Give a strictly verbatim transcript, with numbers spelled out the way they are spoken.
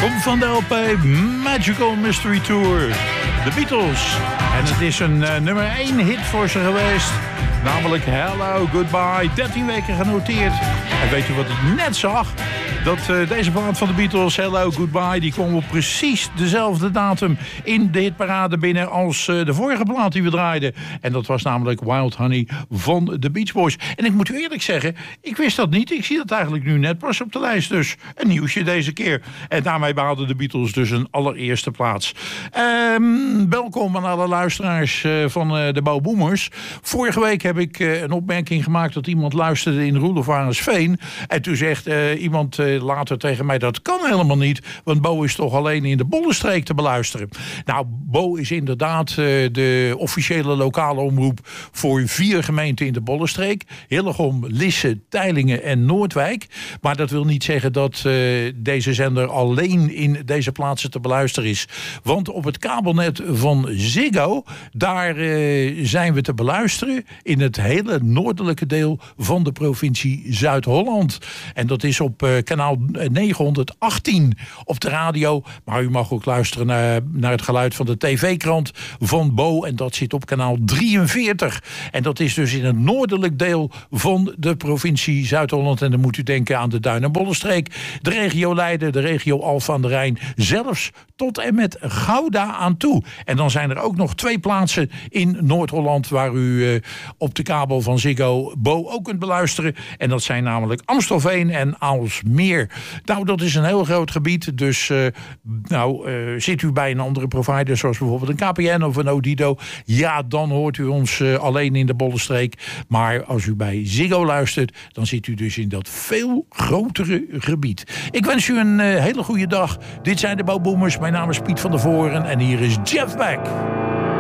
Komt van de L P Magical Mystery Tour. De Beatles. En het is een uh, nummer één hit voor ze geweest. Namelijk Hello Goodbye. dertien weken genoteerd. En weet u wat ik net zag? Dat uh, deze plaat van de Beatles, Hello Goodbye, die kwam op precies dezelfde datum in de hitparade binnen als uh, de vorige plaat die we draaiden. En dat was namelijk Wild Honey van de Beach Boys. En ik moet u eerlijk zeggen, ik wist dat niet. Ik zie dat eigenlijk nu net pas op de lijst. Dus een nieuwsje deze keer. En daarmee behaalden de Beatles dus een allereerste plaats. Um, welkom aan alle luisteraars uh, van uh, de Bouwboomers. Vorige week heb ik uh, een opmerking gemaakt dat iemand luisterde in Roelofarensveen. En toen zegt uh, iemand uh, later tegen mij, dat kan helemaal niet, want Bo is toch alleen in de Bollenstreek te beluisteren. Nou, Bo is inderdaad uh, de officiële lokale omroep voor vier gemeenten in de Bollenstreek. Hillegom, Lisse, Teylingen en Noordwijk. Maar dat wil niet zeggen dat uh, deze zender alleen in deze plaatsen te beluisteren is. Want op het kabelnet van Ziggo, daar uh, zijn we te beluisteren in het hele noordelijke deel van de provincie Zuid-Holland. En dat is op uh, kanaal negenhonderdachttien op de radio. Maar u mag ook luisteren naar, naar het geluid van de tv-krant van Bo. En dat zit op kanaal drieënveertig. En dat is dus in het noordelijk deel van de provincie Zuid-Holland. En dan moet u denken aan de Duin- en Bollenstreek, de regio Leiden, de regio Alphen aan de Rijn. Zelfs tot en met Gouda aan toe. En dan zijn er ook nog twee plaatsen in Noord-Holland waar u uh, op de kabel van Ziggo Bo ook kunt beluisteren. En dat zijn namelijk Amstelveen en Aalsmeer. Nou, dat is een heel groot gebied. Dus uh, nou, uh, zit u bij een andere provider, zoals bijvoorbeeld een K P N of een Odido, ja, dan hoort u ons uh, alleen in de Bollenstreek. Maar als u bij Ziggo luistert, dan zit u dus in dat veel grotere gebied. Ik wens u een uh, hele goede dag. Dit zijn de Bouwboomers. Mijn naam is Piet van der Voren en hier is Jeff Beck.